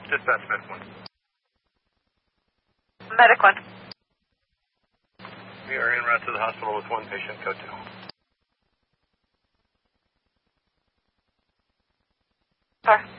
Dispatch Medic 1. Medic 1. We are en route to the hospital with one patient, code 2. Sorry.